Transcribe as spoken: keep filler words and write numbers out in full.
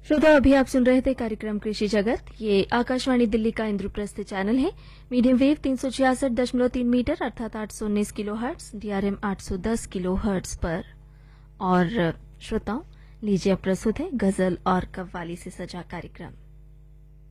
श्रोता, अभी आप सुन रहे थे कार्यक्रम कृषि जगत। ये आकाशवाणी दिल्ली का इंद्रप्रस्थ चैनल है। मीडियम वेव तीन सौ छियासठ दशमलव तीन मीटर अर्थात आठ सौ उन्नीस किलो हर्ट्स, डीआरएम आठ सौ दस किलो हर्ट्स पर। और श्रोताओं, लीजिए अब प्रस्तुत है गजल और कव्वाली से सजा कार्यक्रम।